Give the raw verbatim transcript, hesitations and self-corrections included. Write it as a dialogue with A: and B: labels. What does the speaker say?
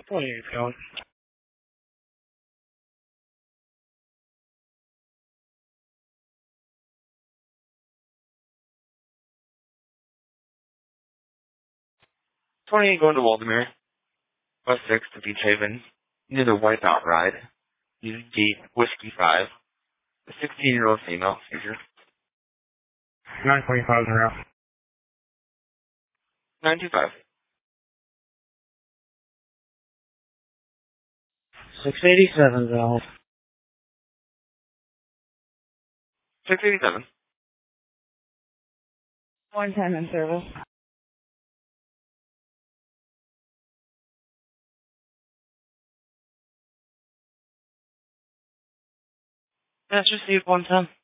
A: twenty-eight's going. twenty-eight going to Waldemere. Bus six to Beach Haven. Near the Wipeout ride. Use gate Whiskey five. A sixteen-year-old female seizure.
B: nine twenty-five zero.
A: nine two five.
B: six eighty-seven, Val.
A: six eighty-seven.
C: one ten in service.
A: That's received one ten.